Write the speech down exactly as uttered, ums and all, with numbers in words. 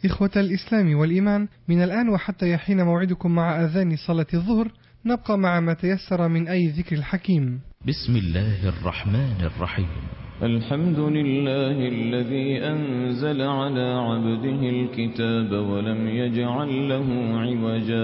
إخوة الإسلام والإيمان، من الآن وحتى يحين موعدكم مع أذان صلاة الظهر نبقى مع ما تيسر من أي ذكر الحكيم. بسم الله الرحمن الرحيم. الحمد لله الذي أنزل على عبده الكتاب ولم يجعل له عوجا